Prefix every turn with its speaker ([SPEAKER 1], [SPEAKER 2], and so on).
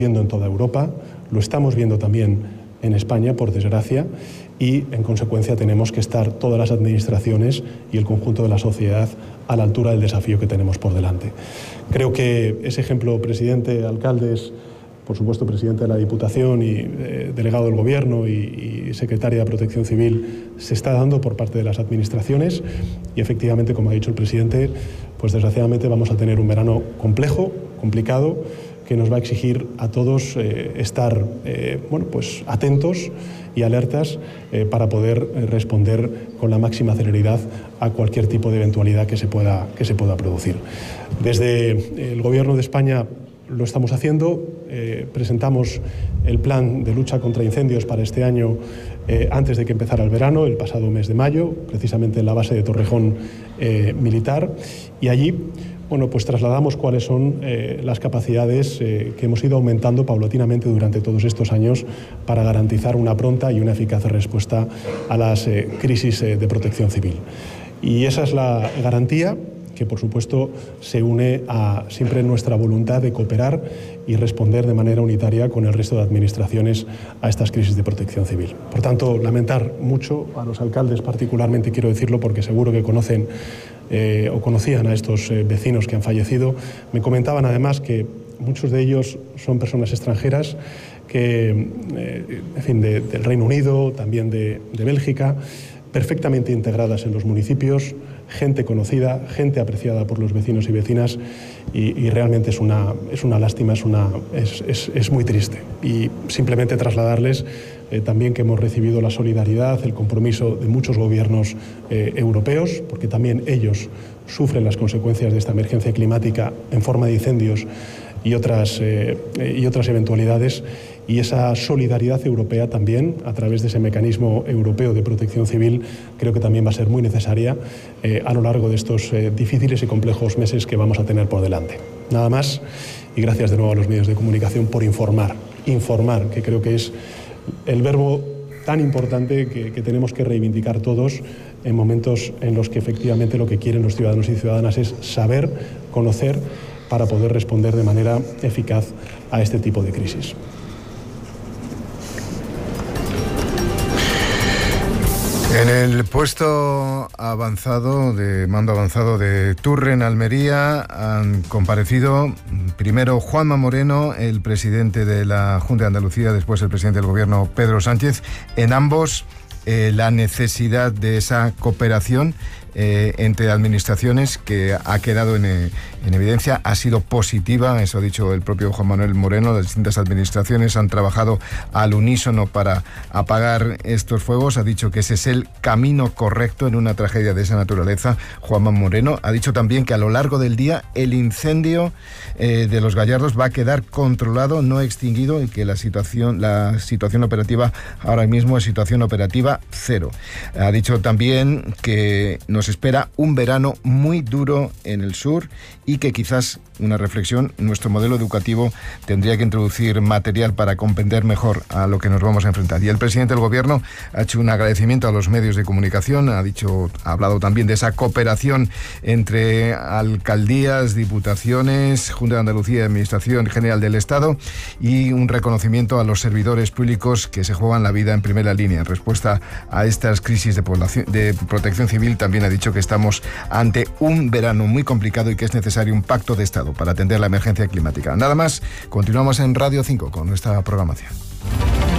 [SPEAKER 1] viendo en toda Europa, lo estamos viendo también en España, por desgracia, y en consecuencia tenemos que estar todas las administraciones y el conjunto de la sociedad a la altura del desafío que tenemos por delante. Creo que ese ejemplo, presidente, alcaldes, por supuesto presidente de la Diputación y delegado del Gobierno y secretaria de Protección Civil, se está dando por parte de las administraciones y efectivamente, como ha dicho el presidente, pues desgraciadamente vamos a tener un verano complejo, complicado, que nos va a exigir a todos estar pues atentos y alertas para poder responder con la máxima celeridad a cualquier tipo de eventualidad que se pueda producir. Desde el Gobierno de España lo estamos haciendo, presentamos el plan de lucha contra incendios para este año antes de que empezara el verano, el pasado mes de mayo, precisamente en la base de Torrejón militar, y allí pues trasladamos cuáles son las capacidades que hemos ido aumentando paulatinamente durante todos estos años para garantizar una pronta y una eficaz respuesta a las crisis de protección civil. Y esa es la garantía que, por supuesto, se une a siempre nuestra voluntad de cooperar y responder de manera unitaria con el resto de administraciones a estas crisis de protección civil. Por tanto, lamentar mucho a los alcaldes, particularmente quiero decirlo porque seguro que conocen o conocían a estos vecinos que han fallecido. Me comentaban además que muchos de ellos son personas extranjeras que, del Reino Unido, también de Bélgica, perfectamente integradas en los municipios, gente conocida, gente apreciada por los vecinos y vecinas, y realmente es una lástima, es muy triste. Y simplemente trasladarles también que hemos recibido la solidaridad, el compromiso de muchos gobiernos europeos, porque también ellos sufren las consecuencias de esta emergencia climática en forma de incendios y otras eventualidades, y esa solidaridad europea también, a través de ese mecanismo europeo de protección civil, creo que también va a ser muy necesaria a lo largo de estos difíciles y complejos meses que vamos a tener por delante. Nada más, y gracias de nuevo a los medios de comunicación por informar, que creo que es el verbo tan importante que tenemos que reivindicar todos en momentos en los que efectivamente lo que quieren los ciudadanos y ciudadanas es saber, conocer, para poder responder de manera eficaz a este tipo de crisis.
[SPEAKER 2] En el puesto avanzado, de mando avanzado de Turren, Almería, han comparecido primero Juanma Moreno, el presidente de la Junta de Andalucía, después el presidente del Gobierno, Pedro Sánchez. En ambos, la necesidad de esa cooperación entre administraciones que ha quedado en evidencia, ha sido positiva, eso ha dicho el propio Juan Manuel Moreno. Las distintas administraciones han trabajado al unísono para apagar estos fuegos. Ha dicho que ese es el camino correcto en una tragedia de esa naturaleza. Juan Manuel Moreno ha dicho también que a lo largo del día el incendio de Los Gallardos va a quedar controlado, no extinguido, y que la situación operativa ahora mismo es situación operativa cero. Ha dicho también que nos espera un verano muy duro en el sur y que quizás, una reflexión, nuestro modelo educativo tendría que introducir material para comprender mejor a lo que nos vamos a enfrentar. Y el presidente del Gobierno ha hecho un agradecimiento a los medios de comunicación, ha hablado también de esa cooperación entre alcaldías, diputaciones, Junta de Andalucía y Administración General del Estado, y un reconocimiento a los servidores públicos que se juegan la vida en primera línea en respuesta a estas crisis de protección civil. También ha dicho que estamos ante un verano muy complicado y que es necesario un pacto de Estado para atender la emergencia climática. Nada más, continuamos en Radio 5 con nuestra programación.